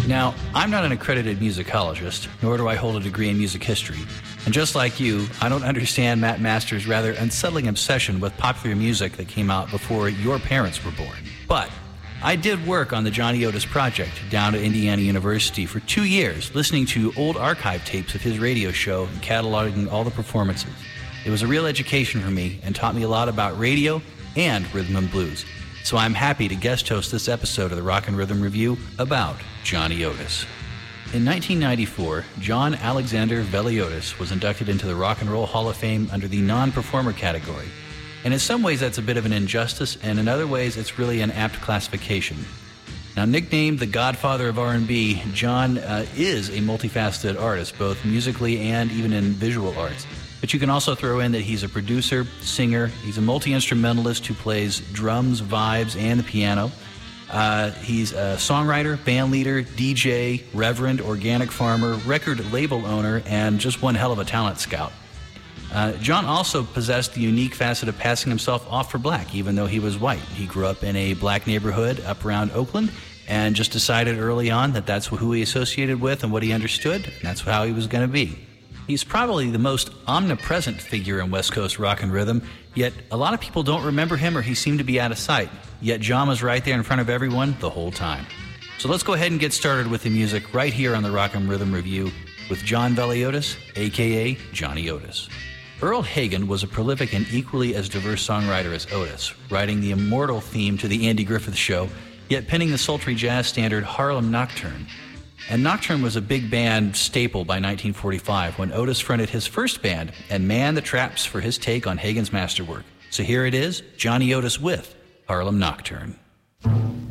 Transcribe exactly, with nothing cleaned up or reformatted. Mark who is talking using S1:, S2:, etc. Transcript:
S1: Now, I'm not an accredited musicologist, nor do I hold a degree in music history. And just like you, I don't understand Matt Masters' rather unsettling obsession with popular music that came out before your parents were born. But I did work on the Johnny Otis Project down at Indiana University for two years, listening to old archive tapes of his radio show and cataloging all the performances. It was a real education for me and taught me a lot about radio and rhythm and blues. So I'm happy to guest host this episode of the Rock and Rhythm Review about Johnny Otis. In nineteen ninety-four, John Alexander Veliotis was inducted into the Rock and Roll Hall of Fame under the non-performer category. And in some ways that's a bit of an injustice, and in other ways it's really an apt classification. Now, nicknamed the Godfather of R and B, John uh, is a multifaceted artist, both musically and even in visual arts. But you can also throw in that he's a producer, singer, he's a multi-instrumentalist who plays drums, vibes, and the piano. Uh, he's a songwriter, band leader, D J, reverend, organic farmer, record label owner, and just one hell of a talent scout. Uh, John also possessed the unique facet of passing himself off for black, even though he was white. He grew up in a black neighborhood up around Oakland and just decided early on that that's who he associated with and what he understood, and that's how he was going to be. He's probably the most omnipresent figure in West Coast rock and rhythm, yet a lot of people don't remember him or he seemed to be out of sight. Yet John was right there in front of everyone the whole time. So let's go ahead and get started with the music right here on the Rock and Rhythm Review with John Veliotis, a k a. Johnny Otis. Earl Hagen was a prolific and equally as diverse songwriter as Otis, writing the immortal theme to The Andy Griffith Show, yet penning the sultry jazz standard Harlem Nocturne. And Nocturne was a big band staple by nineteen forty-five when Otis fronted his first band and manned the traps for his take on Hagen's masterwork. So here it is, Johnny Otis with Harlem Nocturne.